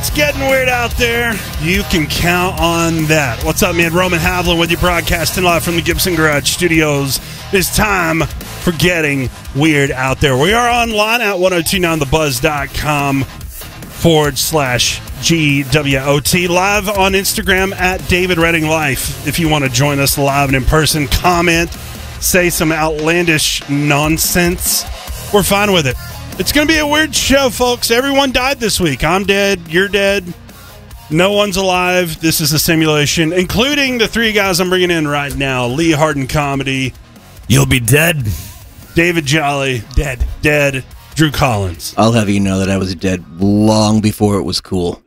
It's getting weird out there. You can count on that. What's up, man? Roman Havlin with you, broadcasting live from the Gibson Garage Studios. It's time for Getting Weird Out There. We are online at 1029thebuzz.com/GWOT. Live on Instagram at David Redding Life. If you want to join us live and in person, comment, say some outlandish nonsense. We're fine with it. It's going to be a weird show, folks. Everyone died this week. I'm dead. You're dead. No one's alive. This is a simulation, including the three guys I'm bringing in right now. Lee Harden Comedy. You'll be dead. David Jolly. Dead. Dead. Drew Collins. I'll have you know that I was dead long before it was cool.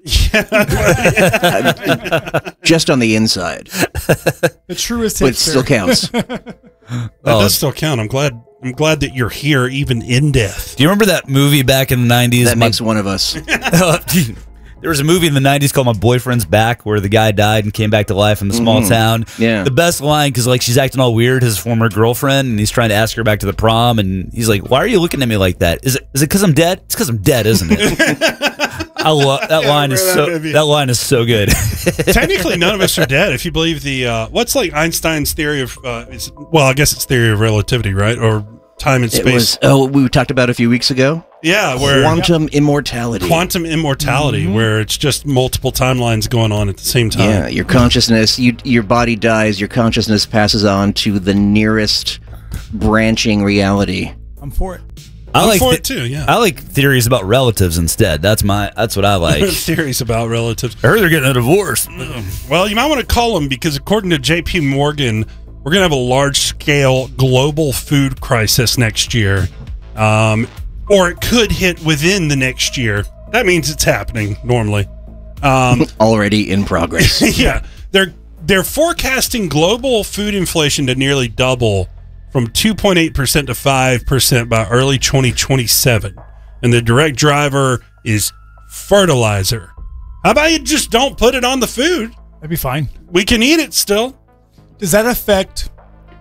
Just on the inside. The truest But it hipster. still counts. That does still count. I'm glad that you're here, even in death. Do you remember that movie back in the 90s? That makes one of us. There was a movie in the 90s called My Boyfriend's Back where the guy died and came back to life in the small town. Yeah. The best line, because like she's acting all weird, his former girlfriend, and he's trying to ask her back to the prom, and he's like, "Why are you looking at me like that? Is it because I'm dead? It's because I'm dead, isn't it?" I love that line. That line is so good. Technically, none of us are dead. If you believe the what's like Einstein's theory of I guess it's theory of relativity, right? Or time and space. We talked about a few weeks ago. Yeah, where Quantum immortality. Quantum immortality, where it's just multiple timelines going on at the same time. Yeah, your consciousness, your body dies, your consciousness passes on to the nearest branching reality. I'm for it. I'm for it too, yeah. I like theories about relatives instead. That's what I like. Theories about relatives. I heard they're getting a divorce. Well, you might want to call them because according to JP Morgan, we're going to have a large-scale global food crisis next year. Or it could hit within the next year. That means it's happening normally. Already in progress. Yeah. They're forecasting global food inflation to nearly double from 2.8% to 5% by early 2027. And the direct driver is fertilizer. How about you just don't put it on the food? That'd be fine. We can eat it still. Does that affect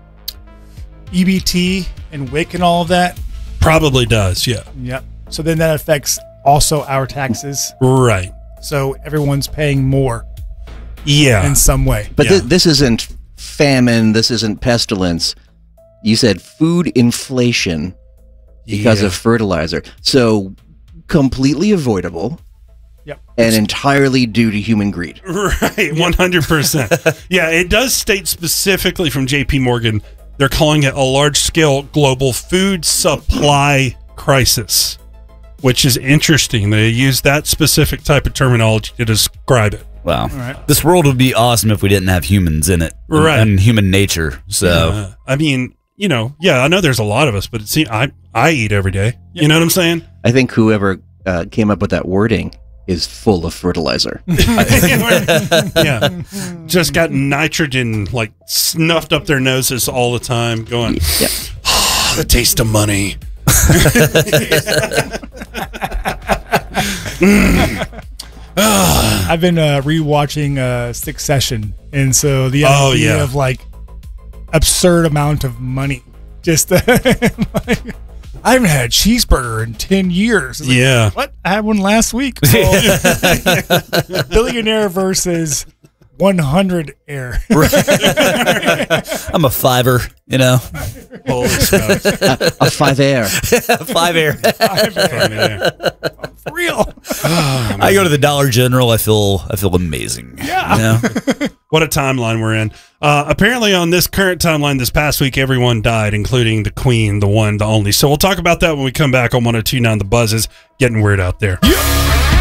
EBT and WIC and all of that? Probably does, yeah. Yep. So then that affects also our taxes. Right. So everyone's paying more Yeah. in some way. But Yeah. this isn't famine, this isn't pestilence. You said food inflation because of fertilizer. So completely avoidable. Yep. And entirely due to human greed. Right, 100%. Yeah, it does state specifically from JP Morgan, they're calling it a large-scale global food supply crisis, which is interesting. They use that specific type of terminology to describe it. Wow. right. This world would be awesome if we didn't have humans in it. Right. And human nature. So I mean, I know there's a lot of us, but I eat every day. Yeah. You know what I'm saying? I think whoever came up with that wording is full of fertilizer. Yeah. Just got nitrogen like snuffed up their noses all the time, going, Yeah. the taste of money. I've been rewatching Succession, and so the idea of like absurd amount of money. Just like, I haven't had a cheeseburger in 10 years. It's like, Yeah. what? I had one last week. Billionaire versus 100 air. I'm a fiver, Holy smokes. A 5 air. 5 air. For real. I go to the Dollar General. I feel amazing. Yeah. What a timeline we're in. Apparently on this current timeline this past week, everyone died, including the Queen, the one, the only. So we'll talk about that when we come back on 1029 The Buzz. Is getting weird out there.